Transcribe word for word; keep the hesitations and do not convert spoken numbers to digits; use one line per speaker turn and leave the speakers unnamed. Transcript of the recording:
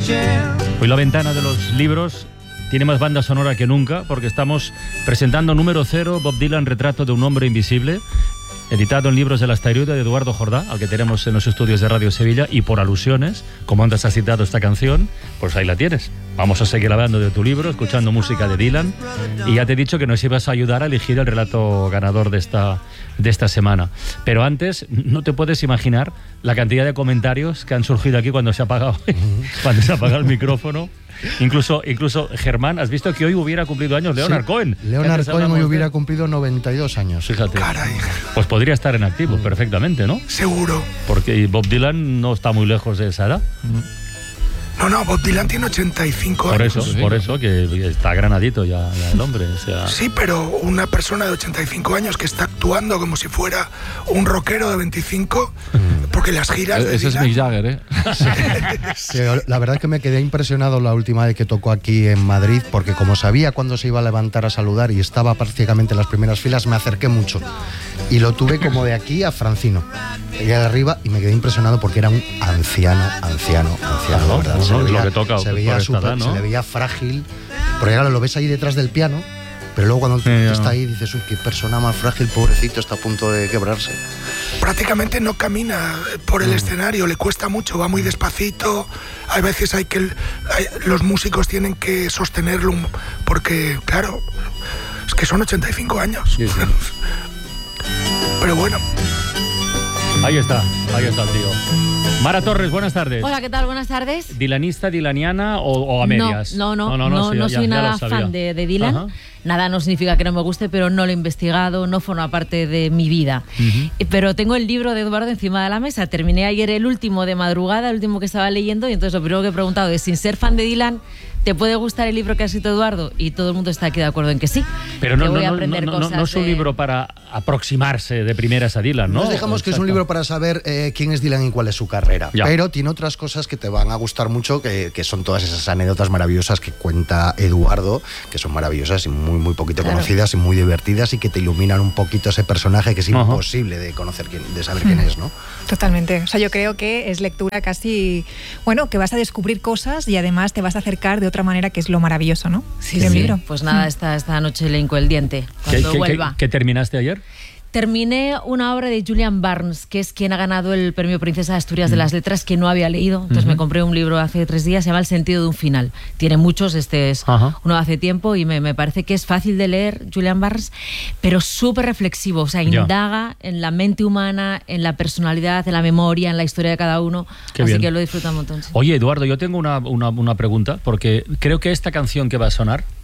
Hoy la ventana de los libros tiene más banda sonora que nunca, porque estamos presentando número cero, Bob Dylan, Retrato de un hombre invisible, editado en Libros de la Asteroide de Eduardo Jordá, al que tenemos en los estudios de Radio Sevilla, y por alusiones, como antes has citado esta canción, pues ahí la tienes. Vamos a seguir hablando de tu libro, escuchando música de Dylan, y ya te he dicho que nos ibas a ayudar a elegir el relato ganador de esta, de esta semana. Pero antes, no te puedes imaginar la cantidad de comentarios que han surgido aquí cuando se ha apagado, cuando se ha apagado el micrófono. Incluso, incluso Germán, ¿has visto que hoy hubiera cumplido años Leonard sí, Cohen?
Leonard Cohen hoy hubiera cumplido noventa y dos años.
Fíjate.
Caray.
Pues podría estar en activo mm. perfectamente, ¿no?
Seguro.
Porque Bob Dylan no está muy lejos de esa edad.
Mm. No, no, Bob Dylan tiene ochenta y cinco
por
años.
Eso, sí. Por eso, que está granadito ya, ya el hombre. O sea...
Sí, pero una persona de ochenta y cinco años que está actuando como si fuera un rockero de veinticinco, porque las giras...
Ese es Mick Jagger, ¿eh?
Sí. Sí, la verdad es que me quedé impresionado la última vez que tocó aquí en Madrid, porque como sabía cuándo se iba a levantar a saludar y estaba prácticamente en las primeras filas, me acerqué mucho. Y lo tuve como de aquí a Francino. Llegué de arriba y me quedé impresionado porque era un anciano, anciano, anciano,
¿no?
¿verdad?
No,
Se,
no,
veía,
lo que toca,
se, veía super,
edad, ¿no?
se le veía frágil, porque claro, lo ves ahí detrás del piano, pero luego cuando sí, está no. ahí dices, uy, qué persona más frágil, pobrecito, está a punto de quebrarse.
Prácticamente no camina por el mm. escenario, le cuesta mucho, va muy despacito. Hay veces hay que hay, los músicos tienen que sostenerlo porque, claro, es que son ochenta y cinco años. Sí, sí. Pero bueno.
Ahí está, ahí está el tío. Mara Torres, buenas tardes.
Hola, ¿qué tal? Buenas tardes.
¿Dilanista, dilaniana o, o a medias?
No, no, no, no, no, no, sí, no ya, soy ya, nada ya fan de, de Dylan. Ajá. Nada no significa que no me guste, pero no lo he investigado, no forma parte de mi vida. Uh-huh. Pero tengo el libro de Eduardo encima de la mesa. Terminé ayer el último de madrugada, el último que estaba leyendo, y entonces lo primero que he preguntado es, sin ser fan de Dylan, ¿te puede gustar el libro que ha escrito Eduardo? Y todo el mundo está aquí de acuerdo en que sí.
Pero no, no, no, no, no, no es un de... libro para aproximarse de primeras a Dylan, ¿no?
Nos dejamos que es un libro para saber eh, quién es Dylan y cuál es su carrera. Ya. Pero tiene otras cosas que te van a gustar mucho, que, que son todas esas anécdotas maravillosas que cuenta Eduardo, que son maravillosas y muy, muy poquito claro. conocidas y muy divertidas y que te iluminan un poquito ese personaje que es uh-huh. imposible de conocer, quién, de saber quién es, ¿no?
Totalmente. O sea, yo creo que es lectura casi, bueno, que vas a descubrir cosas y además te vas a acercar de otra manera, que es lo maravilloso, ¿no?
Sí, sí. Libro. Pues nada, esta, esta noche le hinco el diente cuando
¿Qué,
vuelva.
¿qué, qué terminaste ayer?
Terminé una obra de Julian Barnes, que es quien ha ganado el premio Princesa de Asturias mm. de las Letras, que no había leído. Entonces uh-huh. me compré un libro hace tres días, se llama El sentido de un final. Tiene muchos, este es uh-huh. uno de hace tiempo y me, me parece que es fácil de leer, Julian Barnes, pero súper reflexivo. O sea, indaga yeah. en la mente humana, en la personalidad, en la memoria, en la historia de cada uno. Qué Así bien. Que lo disfruto un montón. Sí.
Oye, Eduardo, yo tengo una, una, una pregunta, porque creo que esta canción que va a sonar